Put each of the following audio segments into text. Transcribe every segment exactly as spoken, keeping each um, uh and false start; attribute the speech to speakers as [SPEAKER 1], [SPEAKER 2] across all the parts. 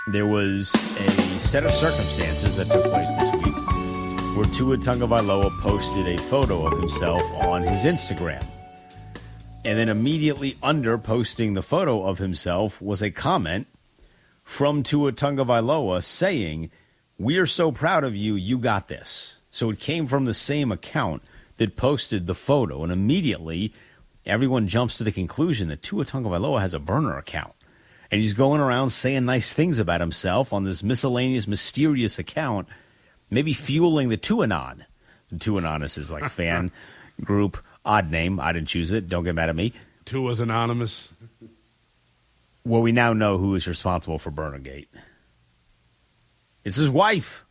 [SPEAKER 1] There was a set of circumstances that took place this week where Tua Tagovailoa posted a photo of himself on his Instagram. And then immediately under posting the photo of himself was a comment from Tua Tagovailoa saying, "We are so proud of you, you got this." So it came from the same account that posted the photo. And immediately everyone jumps to the conclusion that Tua Tagovailoa has a burner account. And he's going around saying nice things about himself on this miscellaneous, mysterious account, maybe fueling the Tuanon. The Tuanon is his like fan group, odd name. I didn't choose it. Don't get mad at me.
[SPEAKER 2] Tua's anonymous.
[SPEAKER 1] Well, we now know who is responsible for Burnergate. It's his wife.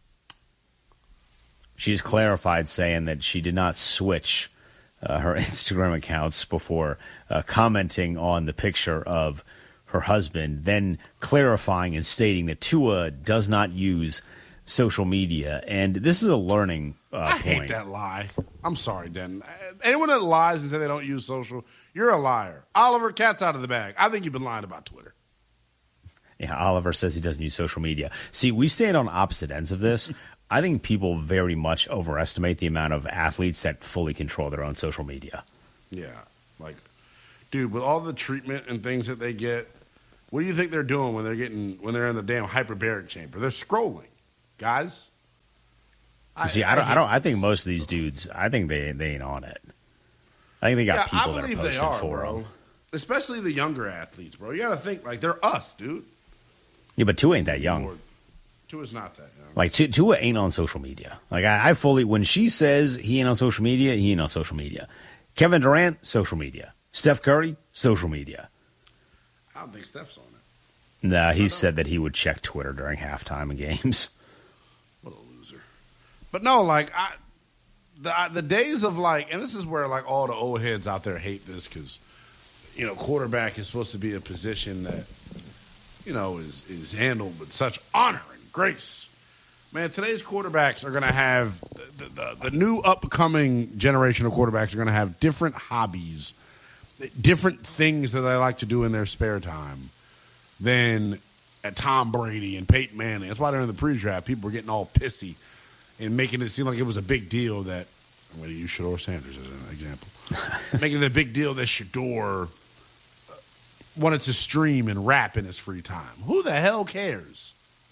[SPEAKER 1] She's clarified, saying that she did not switch uh, her Instagram accounts before uh, commenting on the picture of her husband, then clarifying and stating that Tua does not use social media. And this is a learning uh,
[SPEAKER 2] I
[SPEAKER 1] point.
[SPEAKER 2] hate that lie. I'm sorry, Den. Anyone that lies and says they don't use social, you're a liar. Oliver, cat's out of the bag. I think you've been lying about Twitter.
[SPEAKER 1] Yeah, Oliver says he doesn't use social media. See, we stand on opposite ends of this. I think people very much overestimate the amount of athletes that fully control their own social media.
[SPEAKER 2] Yeah. Like, dude, with all the treatment and things that they get, what do you think they're doing when they're getting when they're in the damn hyperbaric chamber? They're scrolling, guys.
[SPEAKER 1] I, See, I, I don't. I don't. I think most of these dudes. I think they they ain't on it. I think they got
[SPEAKER 2] yeah,
[SPEAKER 1] people that are posting
[SPEAKER 2] are,
[SPEAKER 1] for
[SPEAKER 2] bro.
[SPEAKER 1] them.
[SPEAKER 2] Especially the younger athletes, bro. You got to think like they're us, dude.
[SPEAKER 1] Yeah, but Tua ain't that young.
[SPEAKER 2] Tua's not that young.
[SPEAKER 1] Like Tua ain't on social media. Like I, I fully. When she says he ain't on social media, he ain't on social media. Kevin Durant, social media. Steph Curry, social media.
[SPEAKER 2] I don't think Steph's on it.
[SPEAKER 1] Nah, he said that he would check Twitter during halftime of games.
[SPEAKER 2] What a loser. But no, like, I, the I, the days of, like, and this is where, like, all the old heads out there hate this because, you know, quarterback is supposed to be a position that, you know, is, is handled with such honor and grace. Man, today's quarterbacks are going to have, the, the, the new upcoming generation of quarterbacks are going to have different hobbies, different things that they like to do in their spare time than at Tom Brady and Peyton Manning. That's why they're in the pre-draft. People were getting all pissy and making it seem like it was a big deal that, I'm going to use Shedeur Sanders as an example, making it a big deal that Shedeur wanted to stream and rap in his free time. Who the hell cares?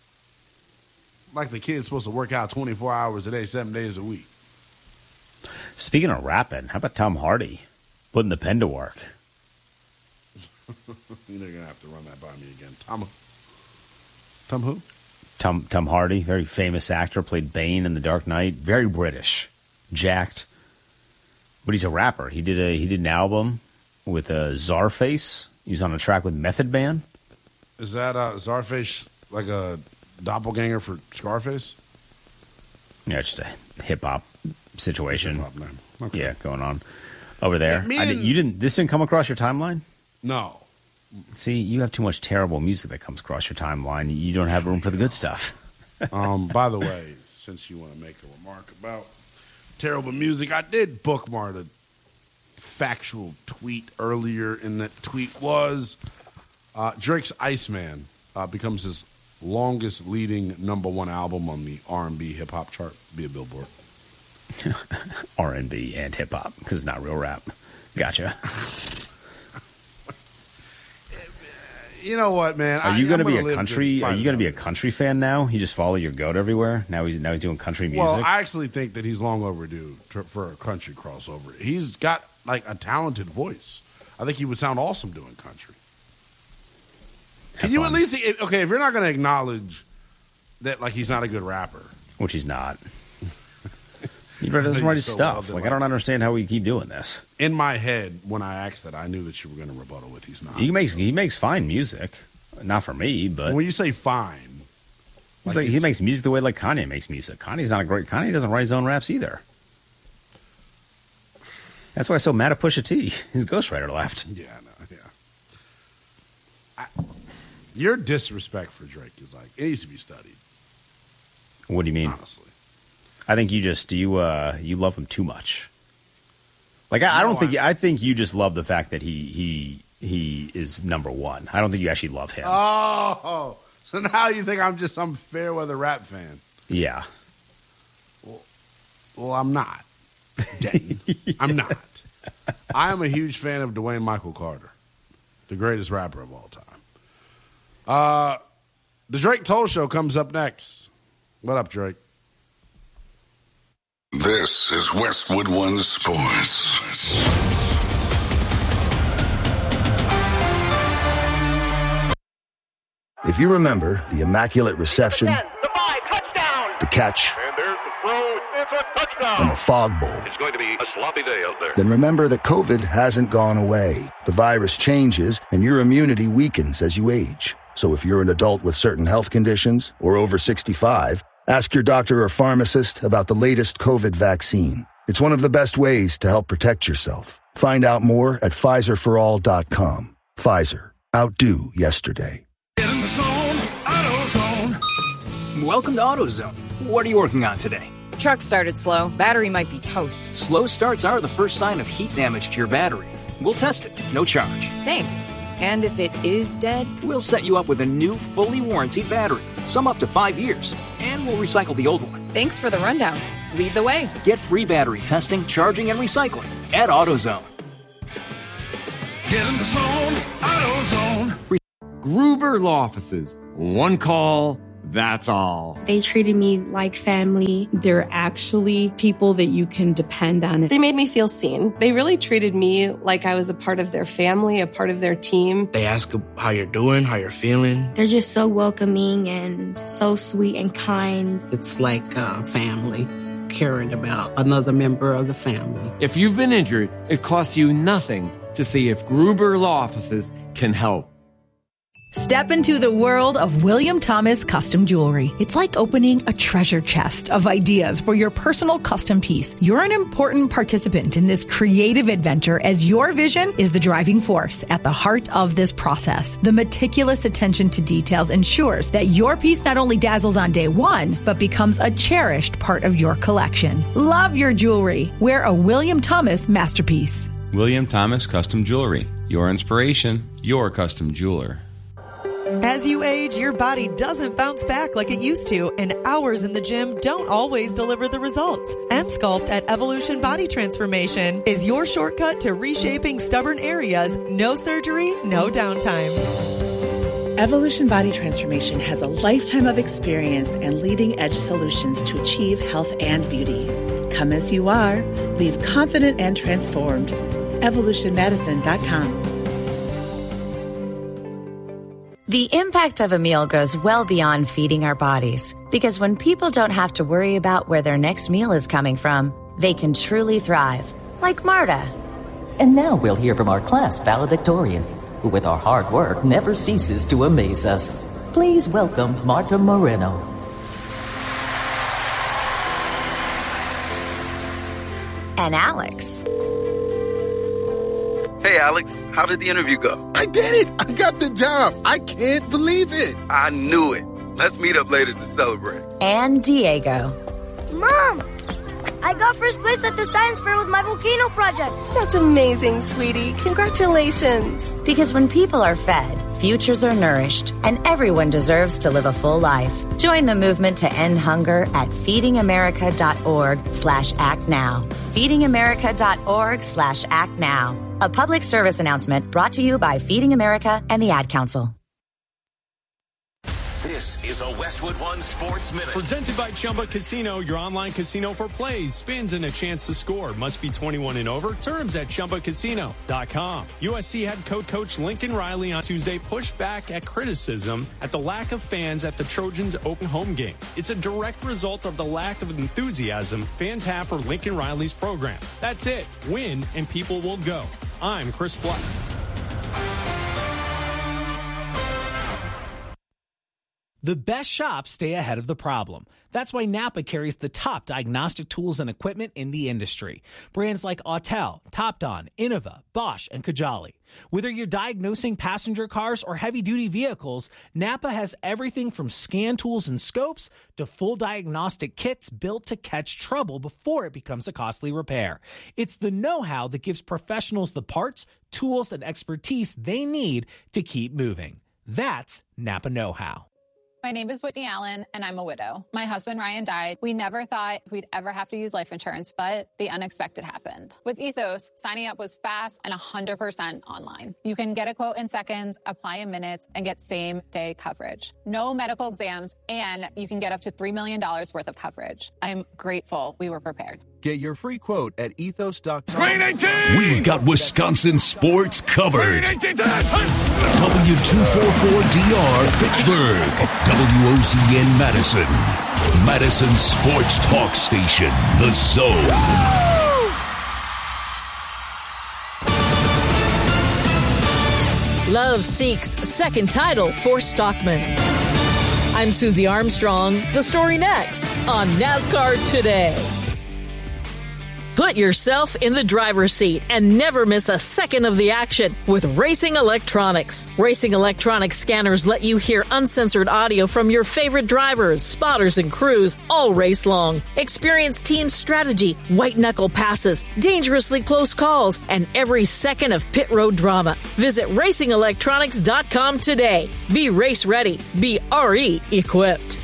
[SPEAKER 2] Like the kid's supposed to work out twenty-four hours a day, seven days a week.
[SPEAKER 1] Speaking of rapping, how about Tom Hardy putting the pen to work?
[SPEAKER 2] You're going to have to run that by me again. Tom, Tom who?
[SPEAKER 1] Tom Tom Hardy, very famous actor, played Bane in The Dark Knight. Very British, jacked, but he's a rapper. He did a he did an album with a uh, Czarface. He was on a track with Method Man.
[SPEAKER 2] Is that uh, Czarface like a doppelganger for Scarface?
[SPEAKER 1] Yeah, it's just a hip hop situation.
[SPEAKER 2] Hip-hop name. Okay.
[SPEAKER 1] Yeah, going on over there.
[SPEAKER 2] Yeah,
[SPEAKER 1] I did, you didn't. This didn't come across your timeline.
[SPEAKER 2] No.
[SPEAKER 1] See, you have too much terrible music that comes across your timeline. You don't have room for the good stuff.
[SPEAKER 2] um, by the way, since you want to make a remark about terrible music, I did bookmark a factual tweet earlier, and that tweet was uh, Drake's Iceman uh, becomes his longest leading number one album on the R and B hip hop chart via Billboard.
[SPEAKER 1] R and B and hip hop, because it's not real rap. Gotcha.
[SPEAKER 2] You know what, man?
[SPEAKER 1] Are you going to be
[SPEAKER 2] gonna
[SPEAKER 1] a country? Are you going to be a country fan now? You just follow your goat everywhere. Now he's now he's doing country music.
[SPEAKER 2] Well, I actually think that he's long overdue to, for a country crossover. He's got like a talented voice. I think he would sound awesome doing country.
[SPEAKER 1] Have
[SPEAKER 2] Can you
[SPEAKER 1] fun.
[SPEAKER 2] at least okay? If you're not going to acknowledge that, like he's not a good rapper,
[SPEAKER 1] which he's not. He doesn't write his
[SPEAKER 2] so
[SPEAKER 1] stuff.
[SPEAKER 2] well
[SPEAKER 1] Like I don't understand how we keep doing this.
[SPEAKER 2] In my head, when I asked that, I knew that you were going to rebuttal with he's not.
[SPEAKER 1] He makes he makes fine music, not for me, but
[SPEAKER 2] when you say fine,
[SPEAKER 1] like like, he makes music the way like Kanye makes music. Kanye's not a great. Kanye doesn't write his own raps either. That's why I'm so mad at Pusha T. His ghostwriter left.
[SPEAKER 2] Yeah, no, yeah. I, your disrespect for Drake is like it needs to be studied.
[SPEAKER 1] What do you mean?
[SPEAKER 2] Honestly.
[SPEAKER 1] I think you just you uh, you love him too much. Like I, I don't
[SPEAKER 2] no,
[SPEAKER 1] think
[SPEAKER 2] I,
[SPEAKER 1] I think you just love the fact that he he he is number one. I don't think you actually love him.
[SPEAKER 2] Oh, So now you think I'm just some fair weather rap fan?
[SPEAKER 1] Yeah.
[SPEAKER 2] Well, well I'm not. Denton. I'm not. I am a huge fan of Dwayne Michael Carter, the greatest rapper of all time. Uh, the Drake Toll Show comes up next. What up, Drake?
[SPEAKER 3] This is Westwood One Sports.
[SPEAKER 4] If you remember the Immaculate Reception,
[SPEAKER 5] the five, touchdown,
[SPEAKER 4] the catch,
[SPEAKER 5] and there's the throw, it's a touchdown,
[SPEAKER 4] and the Fog Bowl,
[SPEAKER 5] it's going to be a sloppy day out there.
[SPEAKER 4] Then remember that COVID hasn't gone away. The virus changes, and your immunity weakens as you age. So if you're an adult with certain health conditions or over sixty-five, ask your doctor or pharmacist about the latest COVID vaccine. It's one of the best ways to help protect yourself. Find out more at Pfizer for all dot com. Pfizer. Outdo yesterday.
[SPEAKER 3] Get in the zone, AutoZone.
[SPEAKER 6] Welcome to AutoZone. What are you working on today?
[SPEAKER 7] Truck started slow. Battery might be toast.
[SPEAKER 6] Slow starts are the first sign of heat damage to your battery. We'll test it. No charge.
[SPEAKER 7] Thanks. And if it is dead?
[SPEAKER 6] We'll set you up with a new, fully warranted battery. Some up to five years. And we'll recycle the old one.
[SPEAKER 7] Thanks for the rundown. Lead the way.
[SPEAKER 6] Get free battery testing, charging, and recycling at AutoZone.
[SPEAKER 3] Get in the zone, AutoZone.
[SPEAKER 8] Gruber Law Offices. One call, that's all.
[SPEAKER 9] They treated me like family.
[SPEAKER 10] They're actually people that you can depend on.
[SPEAKER 11] They made me feel seen. They really treated me like I was a part of their family, a part of their team.
[SPEAKER 12] They ask how you're doing, how you're feeling.
[SPEAKER 9] They're just so welcoming and so sweet and kind.
[SPEAKER 13] It's like uh, family, caring about another member of the family.
[SPEAKER 8] If you've been injured, it costs you nothing to see if Gruber Law Offices can help.
[SPEAKER 14] Step into the world of William Thomas Custom Jewelry. It's like opening a treasure chest of ideas for your personal custom piece. You're an important participant in this creative adventure as your vision is the driving force at the heart of this process. The meticulous attention to details ensures that your piece not only dazzles on day one, but becomes a cherished part of your collection. Love your jewelry. Wear a William Thomas masterpiece.
[SPEAKER 15] William Thomas Custom Jewelry. Your inspiration, your custom jeweler.
[SPEAKER 16] As you age, your body doesn't bounce back like it used to, and hours in the gym don't always deliver the results. M-Sculpt at Evolution Body Transformation is your shortcut to reshaping stubborn areas. No surgery, no downtime.
[SPEAKER 17] Evolution Body Transformation has a lifetime of experience and leading-edge solutions to achieve health and beauty. Come as you are. Leave confident and transformed. evolution medicine dot com.
[SPEAKER 18] The impact of a meal goes well beyond feeding our bodies, because when people don't have to worry about where their next meal is coming from, they can truly thrive, like Marta.
[SPEAKER 19] And now we'll hear from our class valedictorian, who with our hard work never ceases to amaze us. Please welcome Marta Moreno.
[SPEAKER 18] And Alex.
[SPEAKER 20] Hey, Alex, how did the interview go?
[SPEAKER 21] I did it! I got the job! I can't believe it!
[SPEAKER 20] I knew it. Let's meet up later to celebrate.
[SPEAKER 18] And Diego.
[SPEAKER 22] Mom! I got first place at the science fair with my volcano project.
[SPEAKER 11] That's amazing, sweetie. Congratulations.
[SPEAKER 18] Because when people are fed, futures are nourished, and everyone deserves to live a full life. Join the movement to end hunger at feedingamerica.org slash act now. feedingamerica.org slash act now. A public service announcement brought to you by Feeding America and the Ad Council.
[SPEAKER 23] This is a Westwood One Sports Minute.
[SPEAKER 24] Presented by Chumba Casino, your online casino for plays, spins, and a chance to score. Must be twenty-one and over. Terms at chumba casino dot com. U S C head coach Coach Lincoln Riley on Tuesday pushed back at criticism at the lack of fans at the Trojans' open home game. It's a direct result of the lack of enthusiasm fans have for Lincoln Riley's program. That's it. Win, and people will go. I'm Chris Black.
[SPEAKER 25] The best shops stay ahead of the problem. That's why Napa carries the top diagnostic tools and equipment in the industry. Brands like Autel, Topdon, Innova, Bosch, and Kajali. Whether you're diagnosing passenger cars or heavy-duty vehicles, Napa has everything from scan tools and scopes to full diagnostic kits built to catch trouble before it becomes a costly repair. It's the know-how that gives professionals the parts, tools, and expertise they need to keep moving. That's Napa know-how.
[SPEAKER 1] My name is Whitney Allen, and I'm a widow. My husband, Ryan, died. We never thought we'd ever have to use life insurance, but the unexpected happened. With Ethos, signing up was fast and one hundred percent online. You can get a quote in seconds, apply in minutes, and get same-day coverage. No medical exams, and you can get up to three million dollars worth of coverage. I'm grateful we were prepared.
[SPEAKER 2] Get your free quote at ethos dot com.
[SPEAKER 3] We've got Wisconsin sports covered. W two forty-four D R Fitchburg. W O Z N Madison. Madison Sports Talk Station. The Zone.
[SPEAKER 4] Love seeks second title for Stockman. I'm Susie Armstrong. The story next on NASCAR Today. Put yourself in the driver's seat and never miss a second of the action with Racing Electronics. Racing Electronics scanners let you hear uncensored audio from your favorite drivers, spotters, and crews all race long. Experience team strategy, white-knuckle passes, dangerously close calls, and every second of pit road drama. Visit racing electronics dot com today. Be race ready. Be R E equipped.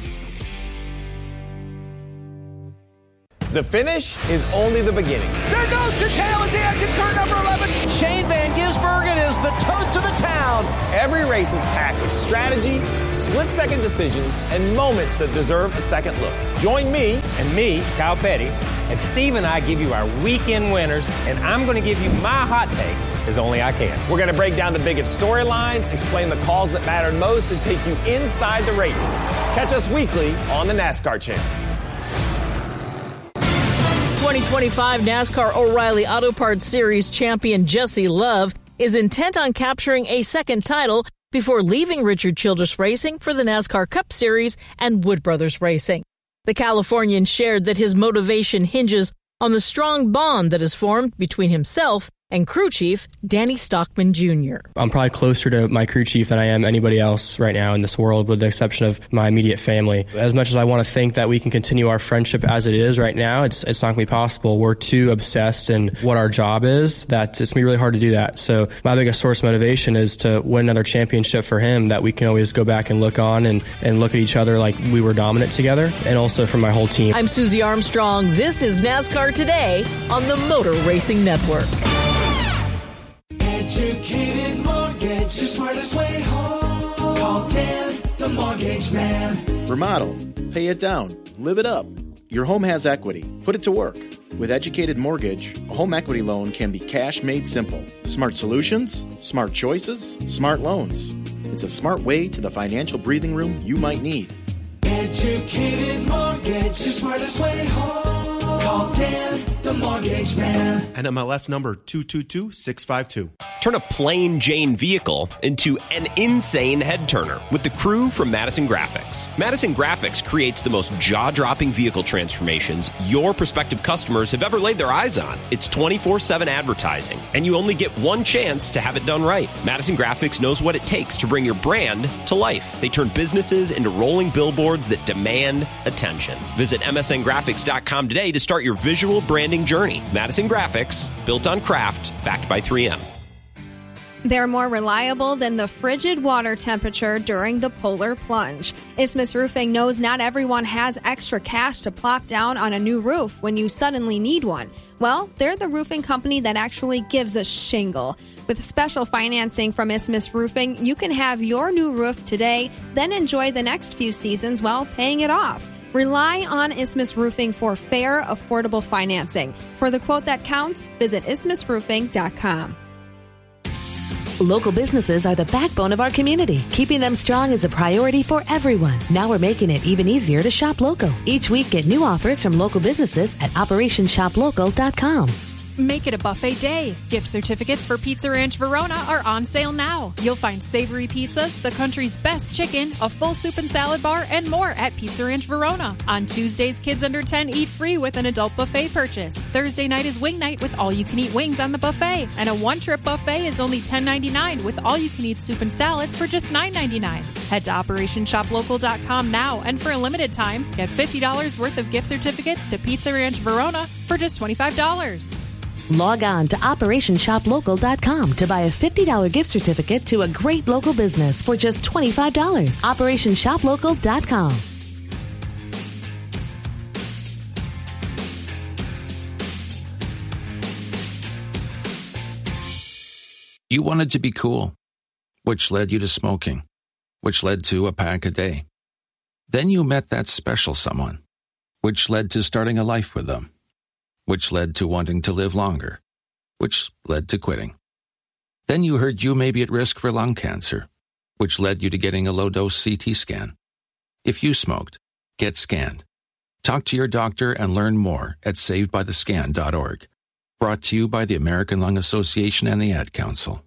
[SPEAKER 5] The finish is only the beginning.
[SPEAKER 7] There goes Chicale as he enters turn number eleven.
[SPEAKER 5] Shane Van Gisbergen is the toast of the town. Every race is packed with strategy, split-second decisions, and moments that deserve a second look. Join me
[SPEAKER 26] and me, Kyle Petty, as Steve and I give you our weekend winners, and I'm going to give you my hot take as only I can.
[SPEAKER 5] We're going to break down the biggest storylines, explain the calls that mattered most, and take you inside the race. Catch us weekly on the NASCAR Channel.
[SPEAKER 4] twenty twenty-five NASCAR O'Reilly Auto Parts Series champion Jesse Love is intent on capturing a second title before leaving Richard Childress Racing for the NASCAR Cup Series and Wood Brothers Racing. The Californian shared that his motivation hinges on the strong bond that is formed between himself and crew chief Danny Stockman Junior
[SPEAKER 27] I'm probably closer to my crew chief than I am anybody else right now in this world, with the exception of my immediate family. As much as I want to think that we can continue our friendship as it is right now, it's it's not going to be possible. We're too obsessed in what our job is that it's going to be really hard to do that. So my biggest source of motivation is to win another championship for him that we can always go back and look on and, and look at each other like we were dominant together, and also for my whole team.
[SPEAKER 4] I'm Susie Armstrong. This is NASCAR Today on the Motor Racing Network.
[SPEAKER 28] Educated Mortgage, the smartest way home. Call Dan, the mortgage man.
[SPEAKER 29] Remodel, pay it down, live it up. Your home has equity. Put it to work. With Educated Mortgage, a home equity loan can be cash made simple. Smart solutions, smart choices, smart loans. It's a smart way to the financial breathing room you might need.
[SPEAKER 28] Educated Mortgage, the smartest way home. Call Dan, the mortgage man.
[SPEAKER 30] N M L S number two two two six five two.
[SPEAKER 31] Turn a plain Jane vehicle into an insane head turner with the crew from Madison Graphics. Madison Graphics creates the most jaw-dropping vehicle transformations your prospective customers have ever laid their eyes on. It's twenty-four seven advertising, and you only get one chance to have it done right. Madison Graphics knows what it takes to bring your brand to life. They turn businesses into rolling billboards that demand attention. Visit M S N graphics dot com today to start your visual branding journey. Madison Graphics, built on craft, backed by three M.
[SPEAKER 32] They're more reliable than the frigid water temperature during the polar plunge. Isthmus Roofing knows not everyone has extra cash to plop down on a new roof when you suddenly need one. Well, they're the roofing company that actually gives a shingle. With special financing from Isthmus Roofing, you can have your new roof today, then enjoy the next few seasons while paying it off. Rely on Isthmus Roofing for fair, affordable financing. For the quote that counts, visit isthmus roofing dot com.
[SPEAKER 33] Local businesses are the backbone of our community. Keeping them strong is a priority for everyone. Now we're making it even easier to shop local. Each week, get new offers from local businesses at operation shop local dot com.
[SPEAKER 34] Make it a buffet day. Gift certificates for Pizza Ranch Verona are on sale now. You'll find savory pizzas, the country's best chicken, a full soup and salad bar, and more at Pizza Ranch Verona. On Tuesdays, kids under ten eat free with an adult buffet purchase. Thursday night is wing night with all-you-can-eat wings on the buffet. And a one-trip buffet is only ten ninety-nine with all-you-can-eat soup and salad for just nine ninety-nine. Head to operation shop local dot com now, and for a limited time, get fifty dollars worth of gift certificates to Pizza Ranch Verona for just twenty-five dollars.
[SPEAKER 33] Log on to operation shop local dot com to buy a fifty dollars gift certificate to a great local business for just twenty-five dollars. operation shop local dot com.
[SPEAKER 6] You wanted to be cool, which led you to smoking, which led to a pack a day. Then you met that special someone, which led to starting a life with them, which led to wanting to live longer, which led to quitting. Then you heard you may be at risk for lung cancer, which led you to getting a low-dose C T scan. If you smoked, get scanned. Talk to your doctor and learn more at saved by the scan dot org. Brought to you by the American Lung Association and the Ad Council.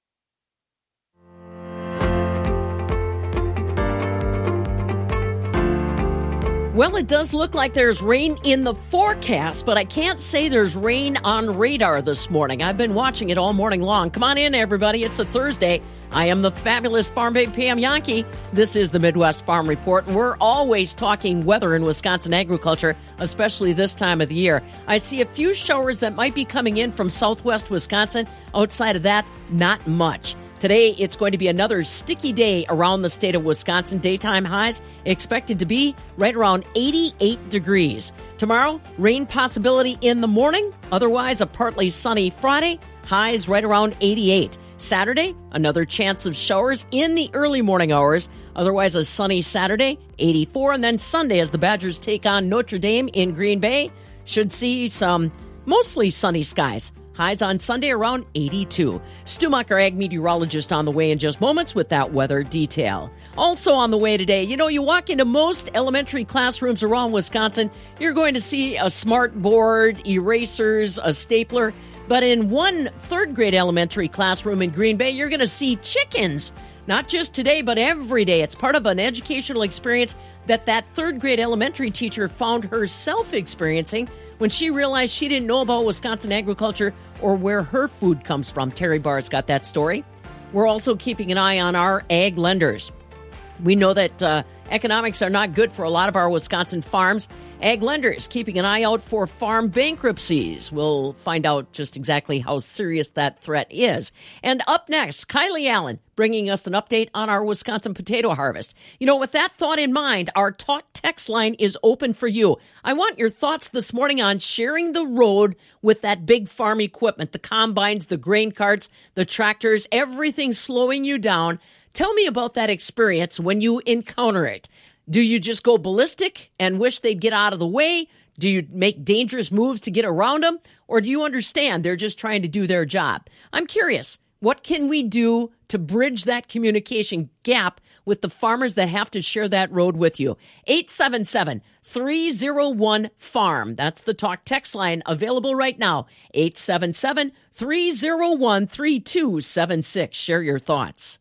[SPEAKER 8] Well, it does look like there's rain in the forecast, but I can't say there's rain on radar this morning. I've been watching it all morning long. Come on in, everybody. It's a Thursday. I am the fabulous Farm Babe Pam Yankee. This is the Midwest Farm Report, and we're always talking weather in Wisconsin agriculture, especially this time of the year. I see a few showers that might be coming in from southwest Wisconsin. Outside of that, not much. Today, it's going to be another sticky day around the state of Wisconsin. Daytime highs expected to be right around eighty-eight degrees. Tomorrow, rain possibility in the morning. Otherwise, a partly sunny Friday. Highs right around eighty-eight. Saturday, another chance of showers in the early morning hours. Otherwise, a sunny Saturday, eighty-four. And then Sunday, as the Badgers take on Notre Dame in Green Bay, should see some mostly sunny skies. Highs on Sunday around eighty-two. Stu Muck, our ag meteorologist, on the way in just moments with that weather detail. Also on the way today, you know, you walk into most elementary classrooms around Wisconsin, you're going to see a smart board, erasers, a stapler. But in one third grade elementary classroom in Green Bay, you're going to see chickens. Not just today, but every day. It's part of an educational experience that that third grade elementary teacher found herself experiencing when she realized she didn't know about Wisconsin agriculture or where her food comes from. Terry Barr's got that story. We're also keeping an eye on our ag lenders. We know that uh, economics are not good for a lot of our Wisconsin farms. Ag lenders keeping an eye out for farm bankruptcies. We'll find out just exactly how serious that threat is. And up next, Kylie Allen bringing us an update on our Wisconsin potato harvest. You know, with that thought in mind, our talk text line is open for you. I want your thoughts this morning on sharing the road with that big farm equipment, the combines, the grain carts, the tractors, everything slowing you down. Tell me about that experience when you encounter it. Do you just go ballistic and wish they'd get out of the way? Do you make dangerous moves to get around them? Or do you understand they're just trying to do their job? I'm curious. What can we do to bridge that communication gap with the farmers that have to share that road with you? eight seven seven, three oh one, farm. That's the talk text line available right now. eight seven seven, three oh one, three two seven six. Share your thoughts.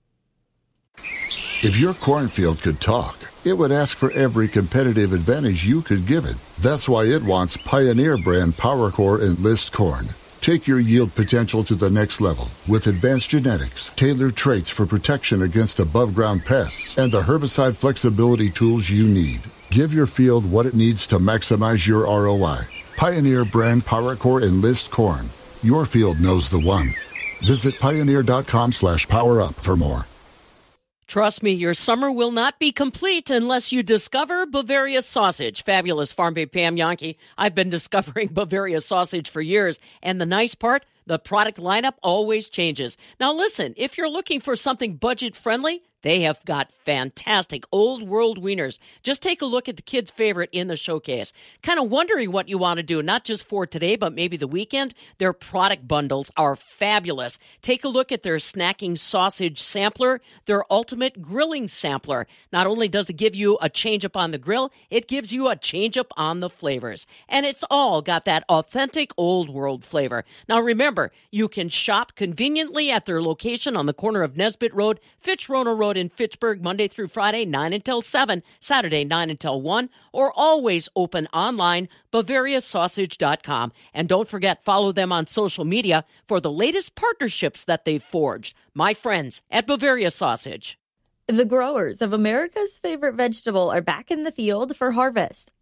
[SPEAKER 9] If your cornfield could talk, it would ask for every competitive advantage you could give it. That's why it wants Pioneer brand PowerCore Enlist corn. Take your yield potential to the next level with advanced genetics, tailored traits for protection against above-ground pests, and the herbicide flexibility tools you need. Give your field what it needs to maximize your R O I. Pioneer brand PowerCore Enlist corn. Your field knows the one. Visit pioneer.com slash power up for more.
[SPEAKER 8] Trust me, your summer will not be complete unless you discover Bavaria sausage. Fabulous Farm Babe Pam Yankee. I've been discovering Bavaria sausage for years. And the nice part, the product lineup always changes. Now listen, if you're looking for something budget-friendly, they have got fantastic old world wieners. Just take a look at the kids' favorite in the showcase. Kind of wondering what you want to do, not just for today, but maybe the weekend? Their product bundles are fabulous. Take a look at their snacking sausage sampler, their ultimate grilling sampler. Not only does it give you a change-up on the grill, it gives you a change-up on the flavors. And it's all got that authentic old world flavor. Now remember, you can shop conveniently at their location on the corner of Nesbitt Road, Fitch-Rona Road, in Fitchburg, Monday through Friday, nine until seven, Saturday, nine until one, or always open online, Bavaria Sausage dot com. And don't forget, follow them on social media for the latest partnerships that they've forged. My friends at Bavaria Sausage.
[SPEAKER 10] The growers of America's favorite vegetable are back in the field for harvest.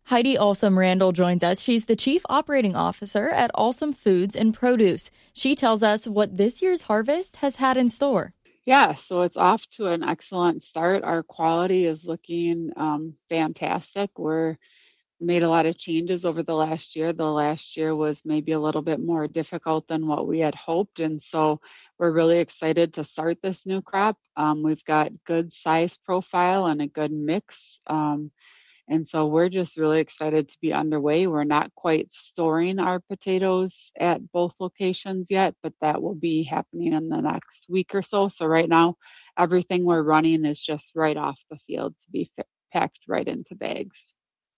[SPEAKER 10] Heidi Alsam Randall joins us. She's the Chief Operating Officer at Alsam Foods and Produce. She tells us what this year's harvest has had in store.
[SPEAKER 11] Yeah, so it's off to an excellent start. Our quality is looking um, fantastic. We're made a lot of changes over the last year. The last year was maybe a little bit more difficult than what we had hoped. And so we're really excited to start this new crop. Um, we've got good size profile and a good mix. Um, and so we're just really excited to be underway. We're not quite storing our potatoes at both locations yet, but that will be happening in the next week or so. So right now, everything we're running is just right off the field to be f- packed right into bags.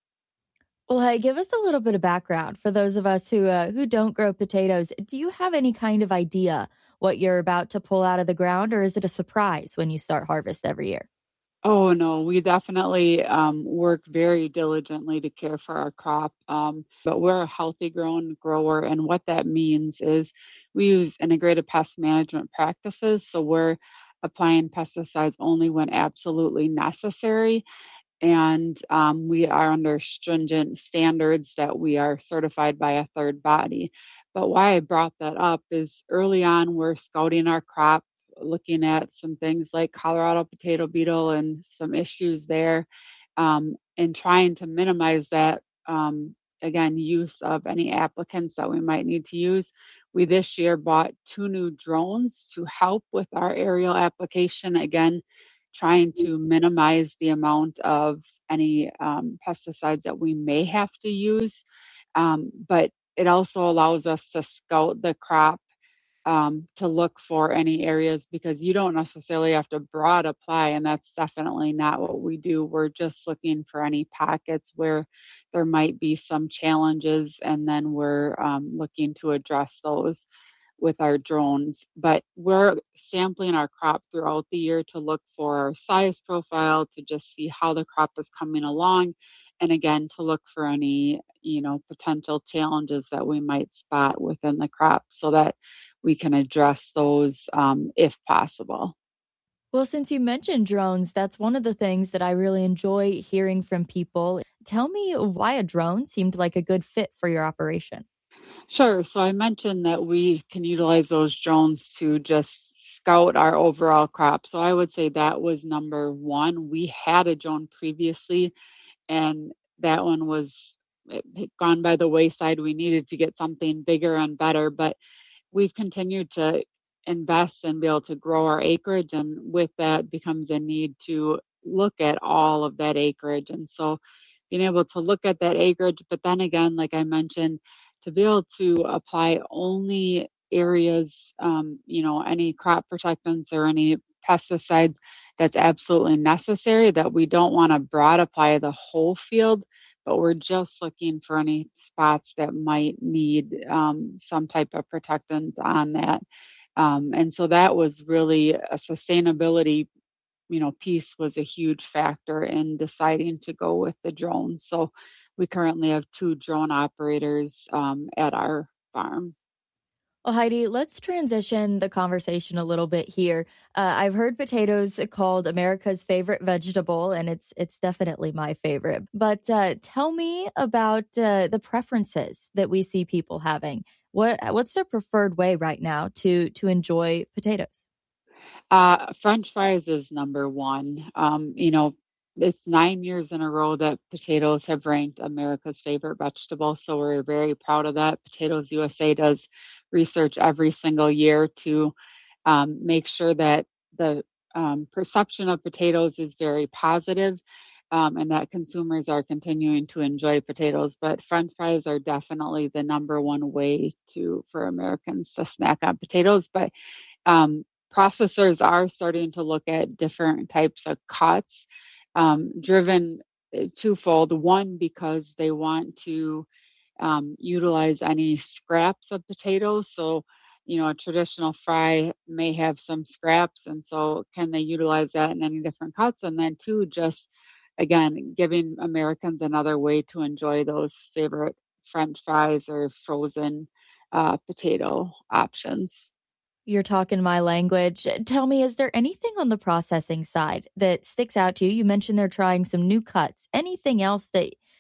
[SPEAKER 10] Well, hey, give us a little bit of background for those of us who uh, who don't grow potatoes. Do you have any kind of idea what you're about to pull out of the ground, or is it a surprise when you start harvest every year?
[SPEAKER 11] Oh, no, we definitely um, work very diligently to care for our crop, um, but we're a healthy grown grower, and what that means is we use integrated pest management practices, so we're applying pesticides only when absolutely necessary. And um, we are under stringent standards that we are certified by a third body. But why I brought that up is early on, we're scouting our crop, looking at some things like Colorado potato beetle and some issues there, um, and trying to minimize that, um, again, use of any applicants that we might need to use. We this year bought two new drones to help with our aerial application, again, trying to minimize the amount of any um, pesticides that we may have to use. Um, but it also allows us to scout the crop um, to look for any areas, because you don't necessarily have to broad apply, and that's definitely not what we do. We're just looking for any pockets where there might be some challenges, and then we're um, looking to address those with our drones. But we're sampling our crop throughout the year to look for our size profile, to just see how the crop is coming along, and again, to look for any, you know, potential challenges that we might spot within the crop so that we can address those um, if possible.
[SPEAKER 10] Well, since you mentioned drones, that's one of the things that I really enjoy hearing from people. Tell me why a drone seemed like a good fit for your operation.
[SPEAKER 11] Sure. So I mentioned that we can utilize those drones to just scout our overall crop. So I would say that was number one. We had a drone previously, and that one was it had gone by the wayside. We needed to get something bigger and better, but we've continued to invest and be able to grow our acreage. And with that becomes a need to look at all of that acreage. And so being able to look at that acreage, but then again, like I mentioned, to be able to apply only areas, um, you know, any crop protectants or any pesticides that's absolutely necessary, that we don't want to broad apply the whole field, but we're just looking for any spots that might need um, some type of protectant on that. Um, and so that was really a sustainability, you know, piece was a huge factor in deciding to go with the drones. So we currently have two drone operators um, at our farm.
[SPEAKER 10] Well, Heidi, let's transition the conversation a little bit here. Uh, I've heard potatoes called America's favorite vegetable, and it's it's definitely my favorite. But uh, tell me about uh, the preferences that we see people having. What what's their preferred way right now to to enjoy potatoes?
[SPEAKER 11] Uh, French fries is number one. Um, you know, it's nine years in a row that potatoes have ranked America's favorite vegetable. So we're very proud of that. Potatoes U S A does research every single year to um, make sure that the um, perception of potatoes is very positive, um, and that consumers are continuing to enjoy potatoes. But French fries are definitely the number one way to for Americans to snack on potatoes. But um, processors are starting to look at different types of cuts, um, driven twofold. One, because they want to um, utilize any scraps of potatoes. So, you know, a traditional fry may have some scraps, and so can they utilize that in any different cuts? And then two, just again, giving Americans another way to enjoy those favorite French fries or frozen uh, potato options.
[SPEAKER 10] You're talking my language. Tell me, is there anything on the processing side that sticks out to you? You mentioned they're trying some new cuts. Anything else that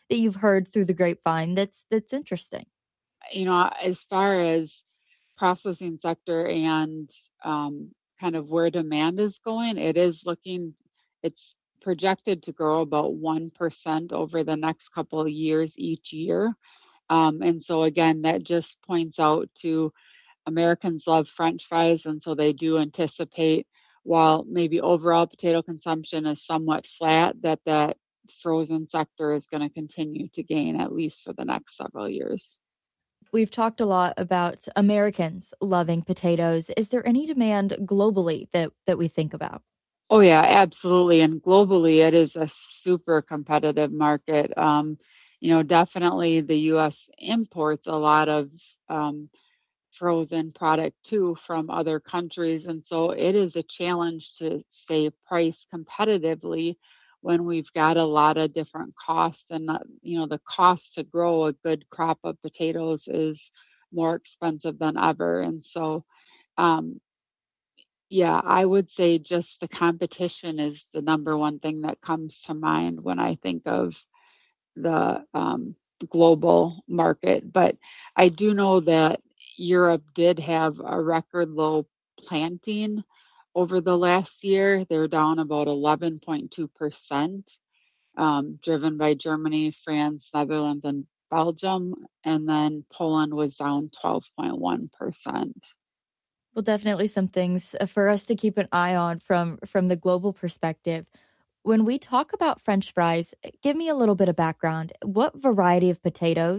[SPEAKER 10] that you've heard through the grapevine that's that's interesting?
[SPEAKER 11] You know, as far as processing sector and um, kind of where demand is going, it is looking, it's projected to grow about one percent over the next couple of years each year. Um, and so again, that just points out to Americans love French fries, and so they do anticipate, while maybe overall potato consumption is somewhat flat, that that frozen sector is going to continue to gain at least for the next several years.
[SPEAKER 10] We've talked a lot about Americans loving potatoes. Is there any demand globally that, that we think about?
[SPEAKER 11] Oh, yeah, absolutely. And globally, it is a super competitive market. Um, you know, definitely the U S imports a lot of um, frozen product too from other countries. And so it is a challenge to stay priced competitively when we've got a lot of different costs, and the, you know, the cost to grow a good crop of potatoes is more expensive than ever. And so, um, yeah, I would say just the competition is the number one thing that comes to mind when I think of the um, global market. But I do know that Europe did have a record low planting over the last year. They're down about eleven point two percent, um, driven by Germany, France, Netherlands, and Belgium. And then Poland was down twelve point one percent.
[SPEAKER 10] Well, definitely some things for us to keep an eye on from, from the global perspective. When we talk about French fries, give me a little bit of background. What variety of potatoes